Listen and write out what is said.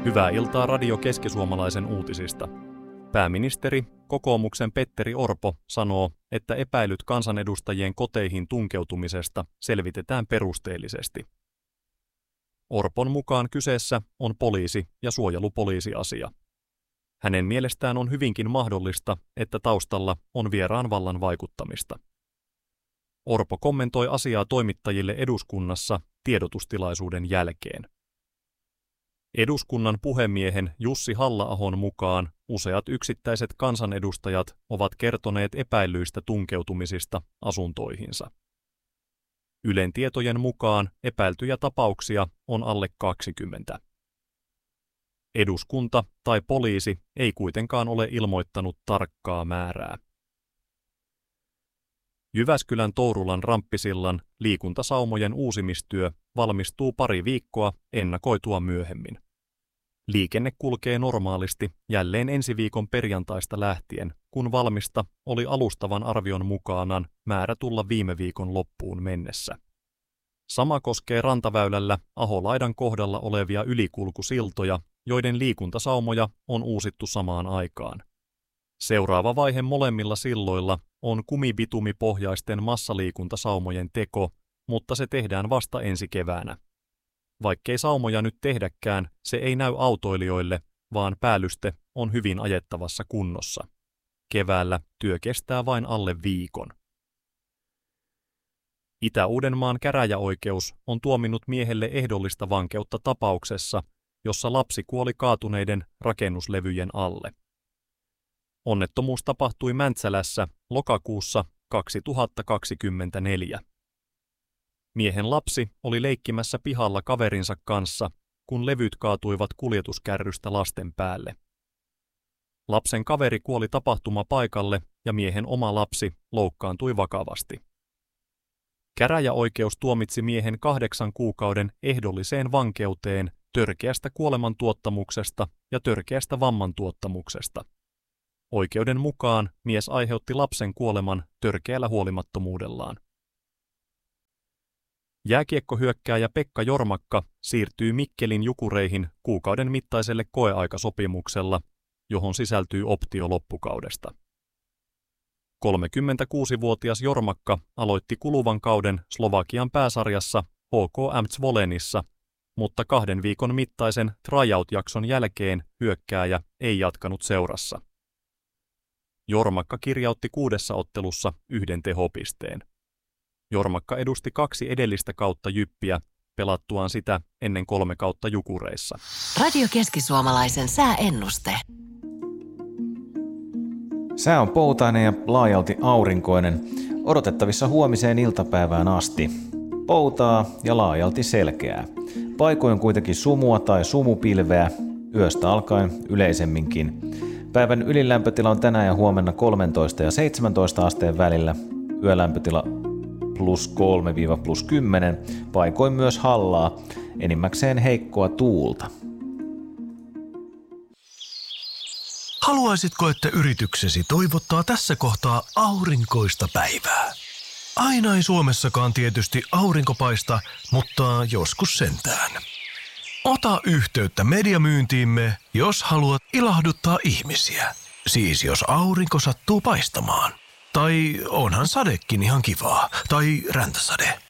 Hyvää iltaa Radio Keski-Suomalaisen uutisista. Pääministeri, kokoomuksen Petteri Orpo, sanoo, että epäilyt kansanedustajien koteihin tunkeutumisesta selvitetään perusteellisesti. Orpon mukaan kyseessä on poliisi- ja suojelupoliisiasia. Hänen mielestään on hyvinkin mahdollista, että taustalla on vieraan vallan vaikuttamista. Orpo kommentoi asiaa toimittajille eduskunnassa tiedotustilaisuuden jälkeen. Eduskunnan puhemiehen Jussi Halla-ahon mukaan useat yksittäiset kansanedustajat ovat kertoneet epäillyistä tunkeutumisista asuntoihinsa. Ylen tietojen mukaan epäiltyjä tapauksia on alle 20. Eduskunta tai poliisi ei kuitenkaan ole ilmoittanut tarkkaa määrää. Jyväskylän Tourulan Ramppisillan liikuntasaumojen uusimistyö valmistuu pari viikkoa ennakoitua myöhemmin. Liikenne kulkee normaalisti jälleen ensi viikon perjantaista lähtien, kun valmista oli alustavan arvion mukanaan määrä tulla viime viikon loppuun mennessä. Sama koskee rantaväylällä Aholaidan kohdalla olevia ylikulkusiltoja, joiden liikuntasaumoja on uusittu samaan aikaan. Seuraava vaihe molemmilla silloilla on kumibitumipohjaisten massaliikuntasaumojen teko, mutta se tehdään vasta ensi keväänä. Vaikkei saumoja nyt tehdäkään, se ei näy autoilijoille, vaan päällyste on hyvin ajettavassa kunnossa. Keväällä työ kestää vain alle viikon. Itä-Uudenmaan käräjäoikeus on tuominnut miehelle ehdollista vankeutta tapauksessa, jossa lapsi kuoli kaatuneiden rakennuslevyjen alle. Onnettomuus tapahtui Mäntsälässä lokakuussa 2024. Miehen lapsi oli leikkimässä pihalla kaverinsa kanssa, kun levyt kaatuivat kuljetuskärrystä lasten päälle. Lapsen kaveri kuoli tapahtumapaikalle ja miehen oma lapsi loukkaantui vakavasti. Käräjäoikeus tuomitsi miehen 8 kuukauden ehdolliseen vankeuteen törkeästä kuolemantuottamuksesta ja törkeästä vammantuottamuksesta. Oikeuden mukaan mies aiheutti lapsen kuoleman törkeällä huolimattomuudellaan. Jääkiekkohyökkääjä Pekka Jormakka siirtyy Mikkelin Jukureihin kuukauden mittaiselle koeaikasopimuksella, johon sisältyy optio loppukaudesta. 36-vuotias Jormakka aloitti kuluvan kauden Slovakian pääsarjassa HKM Zvolenissa, mutta 2 viikon mittaisen tryout-jakson jälkeen hyökkääjä ei jatkanut seurassa. Jormakka kirjautti 6 ottelussa 1 tehopisteen. Jormakka edusti 2 edellistä kautta Jyppiä, pelattuaan sitä ennen 3 kautta Jukureissa. Radio Keski-Suomalaisen sääennuste. Sää on poutainen ja laajalti aurinkoinen, odotettavissa huomiseen iltapäivään asti. Poutaa ja laajalti selkeää. Paikoin kuitenkin sumua tai sumupilveä, yöstä alkaen yleisemminkin. Päivän ylilämpötila on tänään ja huomenna 13 ja 17 asteen välillä. Yölämpötila +3–+10, paikoin myös hallaa, enimmäkseen heikkoa tuulta. Haluaisitko, että yrityksesi toivottaa tässä kohtaa aurinkoista päivää? Aina ei Suomessakaan tietysti aurinko paista, mutta joskus sentään. Ota yhteyttä mediamyyntiimme, jos haluat ilahduttaa ihmisiä. Siis jos aurinko sattuu paistamaan. Tai onhan sadekin ihan kivaa. Tai räntäsade.